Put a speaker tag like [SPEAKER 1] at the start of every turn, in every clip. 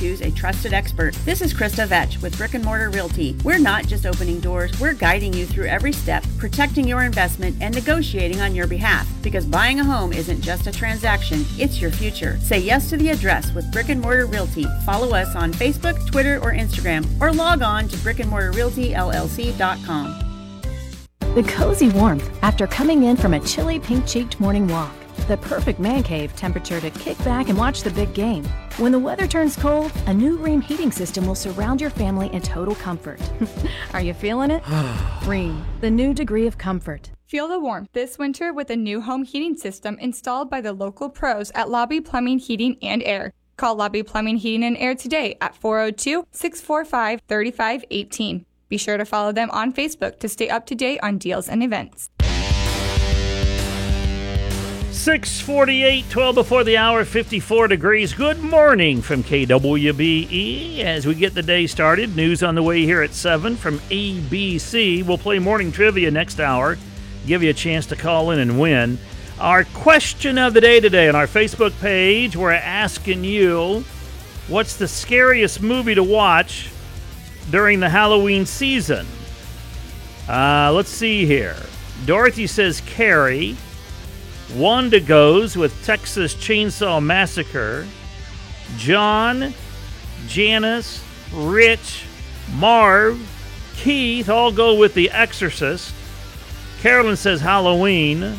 [SPEAKER 1] choose a trusted expert. This is Krista Vetch with Brick and Mortar Realty. We're not just opening doors, we're guiding you through every step, protecting your investment, and negotiating on your behalf. Because buying a home isn't just a transaction, it's your future. Say yes to the address with Brick and Mortar Realty. Follow us on Facebook, Twitter, or Instagram, or log on to brickandmortarrealtyllc.com.
[SPEAKER 2] The cozy warmth after coming in from a chilly pink-cheeked morning walk. The perfect man cave temperature to kick back and watch the big game. When the weather turns cold, a new Rheem heating system will surround your family in total comfort. Are you feeling it? Rheem, the new degree of comfort.
[SPEAKER 3] Feel the warmth this winter with a new home heating system installed by the local pros at Lobby Plumbing, Heating, and Air. Call Lobby Plumbing, Heating, and Air today at 402-645-3518. Be sure to follow them on Facebook to stay up to date on deals and events.
[SPEAKER 4] 6:48, 12 before the hour, 54 degrees. Good morning from KWBE. As we get the day started, news on the way here at 7 from ABC. We'll play morning trivia next hour, give you a chance to call in and win. Our question of the day today on our Facebook page, we're asking you, what's the scariest movie to watch during the Halloween season? Let's see here. Dorothy says Carrie. Wanda goes with Texas Chainsaw Massacre. John, Janice, Rich, Marv, Keith all go with The Exorcist. Carolyn says Halloween.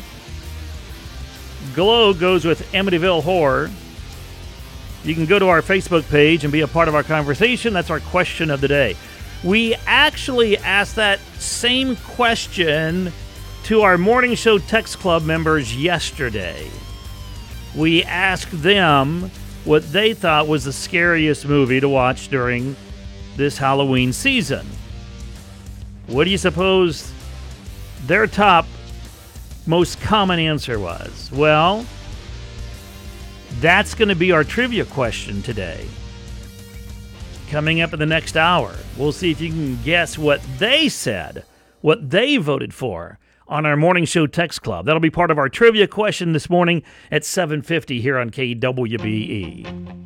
[SPEAKER 4] Glow goes with Amityville Horror. You can go to our Facebook page and be a part of our conversation. That's our question of the day. We actually asked that same question to our Morning Show Text Club members yesterday. We asked them what they thought was the scariest movie to watch during this Halloween season. What do you suppose their top most common answer was? Well, that's going to be our trivia question today. Coming up in the next hour, we'll see if you can guess what they said, what they voted for on our Morning Show Text Club. That'll be part of our trivia question this morning at 7:50 here on KWBE.